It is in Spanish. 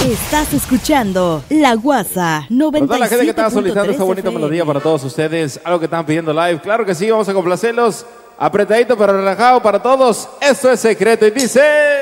Estás escuchando La Guasa 97.3 Para toda la gente que estaba solicitando esta bonita FM. melodía para todos ustedes, algo que están pidiendo live, claro que sí, vamos a complacerlos. Apretadito pero relajado para todos, esto es Secreto y dice...